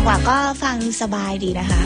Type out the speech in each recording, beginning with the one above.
ว่าก็ฟังสบายดีนะคะ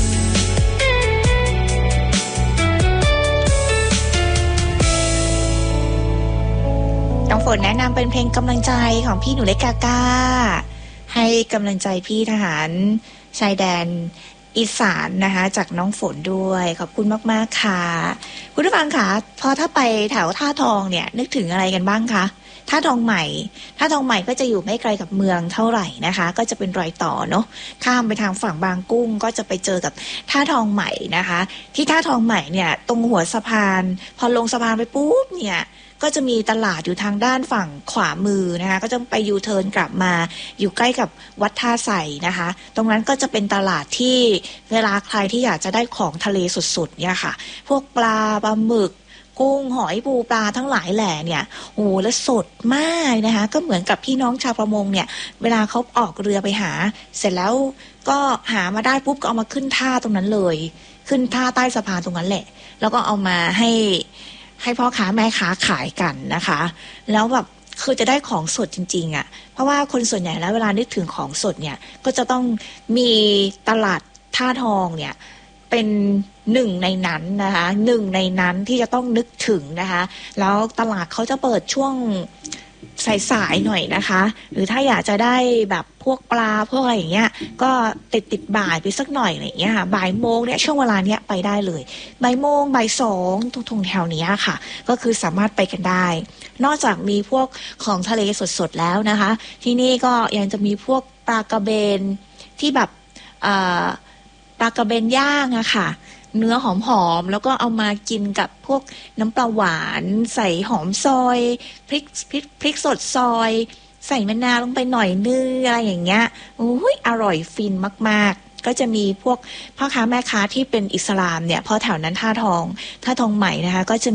น้องฝนแนะนำเป็นเพลงกำลังใจของพี่หนูเล็กกาก้าให้กำลังใจพี่ทหารชายแดนอีสานนะคะจากน้องฝนด้วยขอบคุณมากๆค่ะคุณผู้ฟังค่ะพอถ้าไปแถวท่าทองเนี่ยนึกถึงอะไรกันบ้างคะท่าทองใหม่ก็จะอยู่ไม่ไกลกับเมืองเท่าไหร่นะคะก็จะเป็นรอยต่อเนาะข้ามไปทางฝั่งบางกุ้งก็จะไปเจอกับท่าทองใหม่นะคะที่ท่าทองใหม่เนี่ยตรงหัวสะพานพอลงสะพานไปปุ๊บเนี่ยก็จะมีตลาดอยู่ทางด้านฝั่งขวามือนะคะก็จะไปยูเทิร์นกลับมาอยู่ใกล้กับวัดท่าไสนะคะตรงนั้นก็จะเป็นตลาดที่เวลาใครที่อยากจะได้ของทะเลสดๆเนี่ยค่ะพวกปลาหมึกกุ้งหอยปูปลาทั้งหลายแหล่เนี่ยโอ้แล้วสดมากนะคะก็เหมือนกับพี่น้องชาวประมงเนี่ยเวลาเขาออกเรือไปหาเสร็จแล้วก็หามาได้ปุ๊บก็เอามาขึ้นท่าตรงนั้นเลยขึ้นท่าใต้สะพานตรงนั้นแหละแล้วก็เอามาให้พ่อค้าแม่ค้าขายกันนะคะแล้วแบบคือจะได้ของสดจริงๆอ่ะเพราะว่าคนส่วนใหญ่แล้วเวลานึกถึงของสดเนี่ยก็จะต้องมีตลาดท่าทองเนี่ยเป็นหนึ่งในนั้นนะคะหนึ่งในนั้นที่จะต้องนึกถึงนะคะแล้วตลาดเขาจะเปิดช่วงสายๆหน่อยนะคะหรือถ้าอยากจะได้แบบพวกปลาพวกอะไรอย่างเงี้ยก็ติดบ่ายไปสักหน่อยอะไรอย่างเงี้ยค่ะบ่ายโมงเนี่ยช่วงเวลาเนี้ยไปได้เลยบ่ายโมงบ่ายสองตรงแถวเนี้ยค่ะก็คือสามารถไปกันได้นอกจากมีพวกของทะเลสดๆแล้วนะคะที่นี่ก็ยังจะมีพวกปลากระเบนที่แบบปลากระเบนย่างอะค่ะเนื้อหอมๆแล้วก็เอามากินกับพวกน้ำปลาหวานใส่หอมซอยพริกสดซอยใส่มะนาวลงไปหน่อยนึงอะไรอย่างเงี้ยอุ้ยอร่อยฟินมากๆก็จะมีพวกพ่อค้าแม่ค้าที่เป็นอิสลามเนี่ยเพราะแถวนั้นท่าทองใหม่นะคะก็จะ